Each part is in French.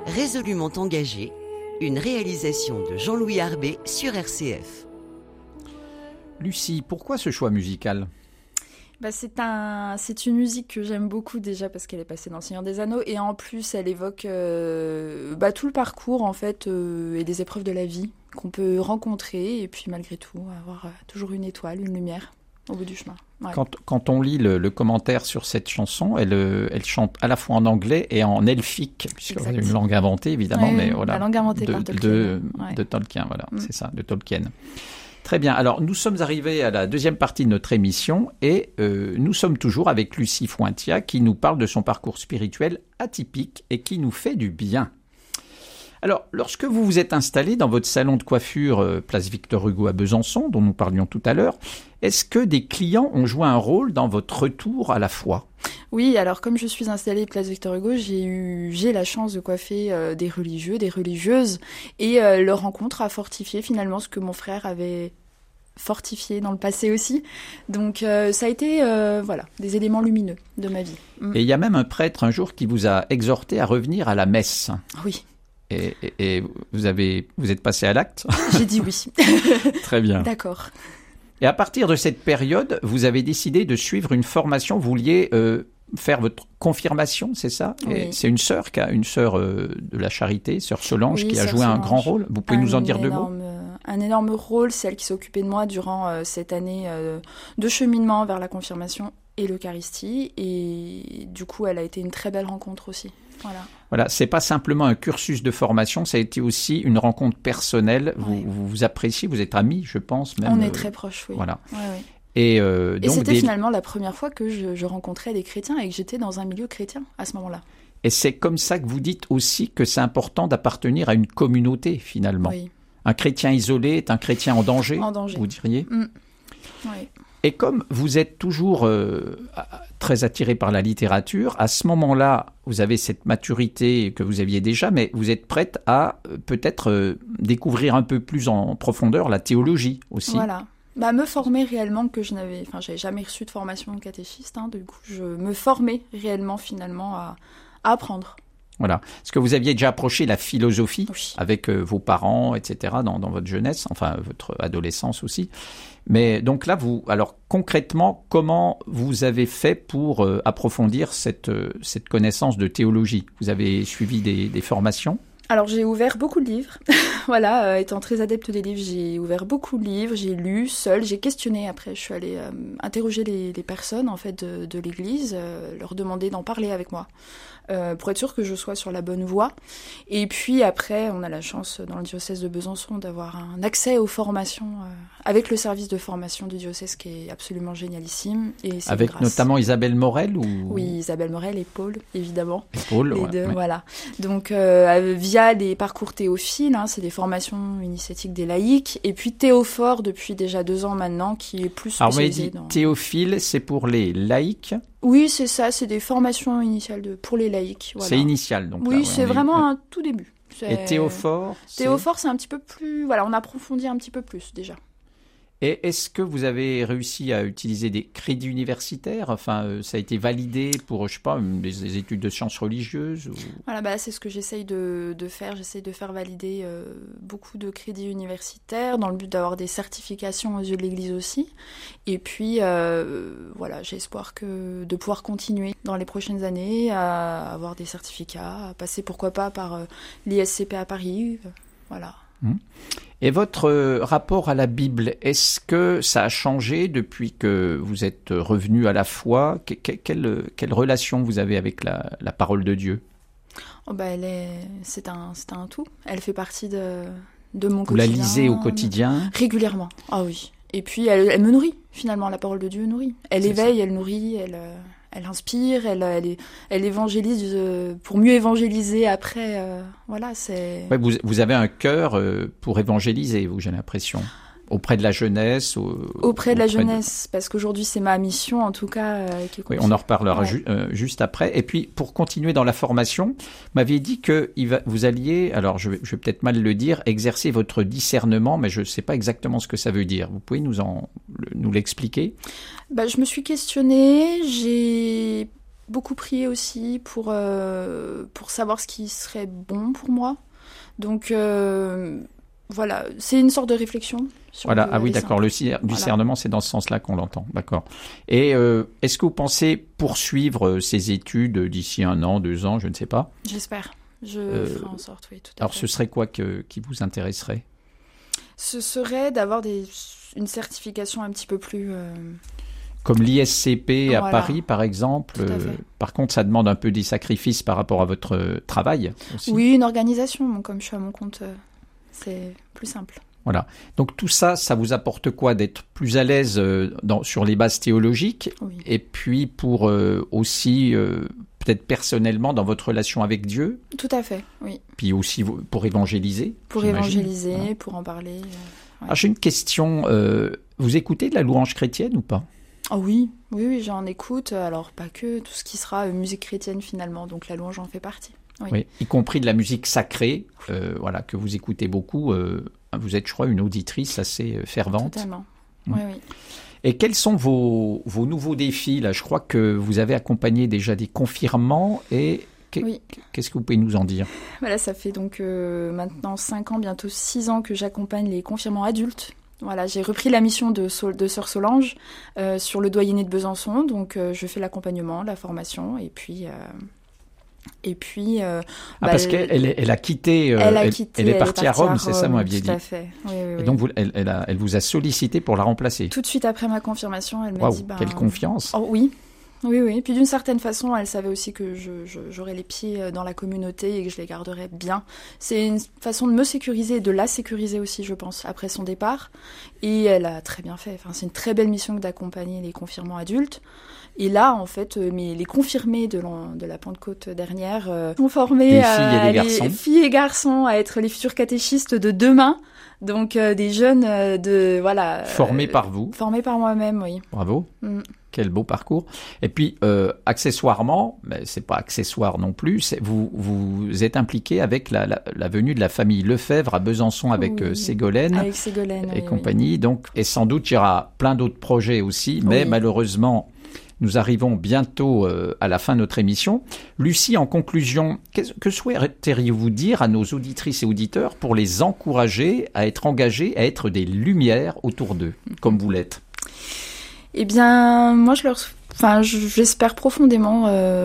Résolument engagé, une réalisation de Jean-Louis Arbé sur RCF. Lucie, pourquoi ce choix musical ? C'est une musique que j'aime beaucoup déjà parce qu'elle est passée dans Le Seigneur des Anneaux et en plus elle évoque tout le parcours en fait et des épreuves de la vie qu'on peut rencontrer et puis malgré tout avoir toujours une étoile, une lumière au bout du chemin. Ouais. Quand on lit le commentaire sur cette chanson, elle chante à la fois en anglais et en elfique, puisque c'est une langue inventée évidemment, oui, mais voilà, la langue inventée par Tolkien. De Tolkien, voilà, c'est ça, de Tolkien. Très bien, alors nous sommes arrivés à la deuxième partie de notre émission et nous sommes toujours avec Lucie Fointia qui nous parle de son parcours spirituel atypique et qui nous fait du bien. Alors, lorsque vous vous êtes installé dans votre salon de coiffure place Victor Hugo à Besançon, dont nous parlions tout à l'heure, est-ce que des clients ont joué un rôle dans votre retour à la foi ? Oui, alors comme je suis installée place Victor Hugo, j'ai la chance de coiffer des religieux, des religieuses, et leur rencontre a fortifié finalement ce que mon frère avait fortifié dans le passé aussi. Donc ça a été des éléments lumineux de ma vie. Et il y a même un prêtre un jour qui vous a exhorté à revenir à la messe. Oui. Et vous êtes passé à l'acte ? J'ai dit oui. Très bien. D'accord. Et à partir de cette période, vous avez décidé de suivre une formation. Vous vouliez faire votre confirmation, c'est ça ? Oui. Et c'est une sœur de la Charité, sœur Solange, qui a joué Solange. un grand rôle. Vous pouvez nous en dire deux mots ? Un énorme rôle, c'est elle qui s'est occupée de moi durant cette année de cheminement vers la confirmation et l'Eucharistie. Et du coup, elle a été une très belle rencontre aussi. Voilà, c'est pas simplement un cursus de formation, ça a été aussi une rencontre personnelle. Vous appréciez, vous êtes amis, je pense. Même, on est très proches, oui. Voilà. Ouais. Et donc c'était finalement la première fois que je rencontrais des chrétiens et que j'étais dans un milieu chrétien à ce moment-là. Et c'est comme ça que vous dites aussi que c'est important d'appartenir à une communauté, finalement. Oui. Un chrétien isolé est un chrétien en danger, vous diriez ? Oui. Et comme vous êtes toujours très attiré par la littérature, à ce moment-là, vous avez cette maturité que vous aviez déjà, mais vous êtes prête à peut-être découvrir un peu plus en profondeur la théologie aussi. Voilà. Me former réellement, j'avais jamais reçu de formation de catéchiste, du coup je me formais réellement finalement à apprendre. Voilà. Est-ce que vous aviez déjà approché la philosophie oui. avec vos parents, etc., dans votre jeunesse, enfin votre adolescence aussi. Mais donc là, alors concrètement, comment vous avez fait pour approfondir cette connaissance de théologie ? Vous avez suivi des formations ? Alors j'ai ouvert beaucoup de livres, étant très adepte des livres, j'ai ouvert beaucoup de livres, j'ai lu seule, j'ai questionné après, je suis allée interroger les personnes en fait de l'église, leur demander d'en parler avec moi, pour être sûre que je sois sur la bonne voie. Et puis après, on a la chance dans le diocèse de Besançon d'avoir un accès aux formations avec le service de formation du diocèse qui est absolument génialissime. Et c'est avec notamment Isabelle Morel ou... Oui, Isabelle Morel et Paul, évidemment. Et Paul, les deux, ouais. Voilà. Donc via les parcours théophiles, c'est des formations initiatiques des laïcs, et puis Théophore depuis déjà 2 ans maintenant, qui est plus spécialisé dans... Théophile, c'est pour les laïcs ? Oui, c'est ça, c'est des formations initiales pour les laïcs. Voilà. C'est initial, donc. Oui, c'est vraiment un tout début. Et Théophore Théophore, c'est un petit peu plus... on approfondit un petit peu plus, déjà. Et est-ce que vous avez réussi à utiliser des crédits universitaires ? Enfin, ça a été validé pour, je sais pas, des études de sciences religieuses ou... Voilà, c'est ce que j'essaye de faire. J'essaye de faire valider beaucoup de crédits universitaires dans le but d'avoir des certifications aux yeux de l'Église aussi. Et puis, j'ai espoir de pouvoir continuer dans les prochaines années à avoir des certificats, à passer pourquoi pas par l'ISCP à Paris. Voilà. Et votre rapport à la Bible, est-ce que ça a changé depuis que vous êtes revenu à la foi ? Quelle relation vous avez avec la parole de Dieu ? C'est un tout. Elle fait partie de mon quotidien. Vous la lisez au quotidien ? Régulièrement, ah oui. Et puis elle me nourrit, finalement, la parole de Dieu nourrit. Elle éveille, elle nourrit, elle inspire, elle évangélise pour mieux évangéliser après. C'est... Ouais, vous avez un cœur pour évangéliser, j'ai l'impression. Auprès de la jeunesse Auprès de la jeunesse, parce qu'aujourd'hui, c'est ma mission, en tout cas. Oui, on en reparlera juste après. Et puis, pour continuer dans la formation, vous m'aviez dit que vous alliez, alors je vais peut-être mal le dire, exercer votre discernement, mais je ne sais pas exactement ce que ça veut dire. Vous pouvez nous l'expliquer ? Je me suis questionnée, j'ai beaucoup prié aussi pour pour savoir ce qui serait bon pour moi. Donc voilà, c'est une sorte de réflexion. Voilà, ah oui, d'accord, le discernement, c'est dans ce sens-là qu'on l'entend, d'accord. Et est-ce que vous pensez poursuivre ces études d'ici 1 an, 2 ans, je ne sais pas? J'espère, je ferai en sorte, oui, tout à fait. Alors ce serait quoi qui vous intéresserait? Ce serait d'avoir une certification un petit peu plus... Comme l'ISCP à Paris, par exemple. Par contre, ça demande un peu des sacrifices par rapport à votre travail aussi. Oui, une organisation. Comme je suis à mon compte, c'est plus simple. Voilà. Donc tout ça, ça vous apporte quoi? D'être plus à l'aise sur les bases théologiques, oui. Et puis pour aussi, peut-être personnellement, dans votre relation avec Dieu? Tout à fait, oui. Puis aussi pour évangéliser? Pour évangéliser, voilà. Pour en parler. Ouais. Alors j'ai une question. Vous écoutez de la louange chrétienne ou pas? Oh oui, j'en écoute. Alors pas que, tout ce qui sera musique chrétienne finalement. Donc la louange en fait partie. Oui, y compris de la musique sacrée, voilà, que vous écoutez beaucoup. Vous êtes, je crois, une auditrice assez fervente. Totalement, oui. Et quels sont vos nouveaux défis là? Je crois que vous avez accompagné déjà des confirmants et qu'est-ce que vous pouvez nous en dire? Voilà, ça fait donc maintenant 5 ans, bientôt 6 ans que j'accompagne les confirmants adultes. Voilà, j'ai repris la mission de Sœur Solange sur le doyenné de Besançon, donc je fais l'accompagnement, la formation, et puis parce qu'elle a quitté, elle est partie à Rome, c'est ça, vous m'aviez dit. Tout à fait. Oui. Et donc elle vous a sollicité pour la remplacer. Tout de suite après ma confirmation, elle m'a dit. Quelle confiance. Oh, oui. Et puis d'une certaine façon, elle savait aussi que j'aurais les pieds dans la communauté et que je les garderais bien. C'est une façon de me sécuriser et de la sécuriser aussi, je pense, après son départ. Et elle a très bien fait. Enfin, c'est une très belle mission que d'accompagner les confirmants adultes. Et là, en fait, les confirmés de la Pentecôte dernière sont formés les filles et garçons à être les futurs catéchistes de demain. Donc des jeunes formés par vous. Formés par moi-même, oui. Bravo. Quel beau parcours. Et puis, accessoirement, mais c'est pas accessoire non plus, vous êtes impliqué avec la venue de la famille Lefebvre à Besançon avec Ségolène. Avec Ségolène, et compagnie. Donc, et sans doute, il y aura plein d'autres projets aussi, mais malheureusement, nous arrivons bientôt à la fin de notre émission. Lucie, en conclusion, que souhaiteriez-vous dire à nos auditrices et auditeurs pour les encourager à être engagés, à être des lumières autour d'eux, comme vous l'êtes? Eh bien, moi, j'espère profondément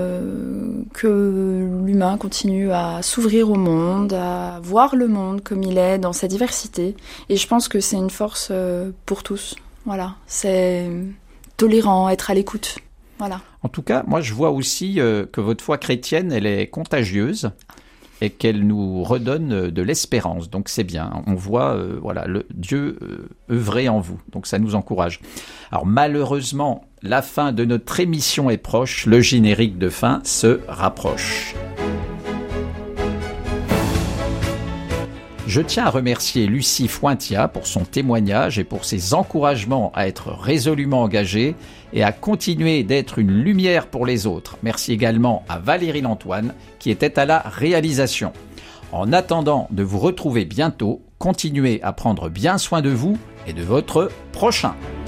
que l'humain continue à s'ouvrir au monde, à voir le monde comme il est, dans sa diversité. Et je pense que c'est une force pour tous. Voilà, c'est tolérant, être à l'écoute. Voilà. En tout cas, moi, je vois aussi que votre foi chrétienne, elle est contagieuse et qu'elle nous redonne de l'espérance. Donc, c'est bien. On voit, Dieu œuvrer en vous. Donc, ça nous encourage. Alors, malheureusement, la fin de notre émission est proche. Le générique de fin se rapproche. Je tiens à remercier Lucie Fuentia pour son témoignage et pour ses encouragements à être résolument engagée et à continuer d'être une lumière pour les autres. Merci également à Valérie Lantoine qui était à la réalisation. En attendant de vous retrouver bientôt, continuez à prendre bien soin de vous et de votre prochain.